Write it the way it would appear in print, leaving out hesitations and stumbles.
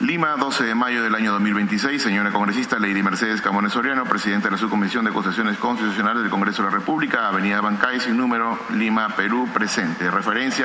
Lima, 12 de mayo del año 2026. Señora congresista Lady Mercedes Camones Soriano, presidenta de la Subcomisión de Acusaciones Constitucionales del Congreso de la República, Avenida Bancay, sin número, Lima, Perú, presente. Referencia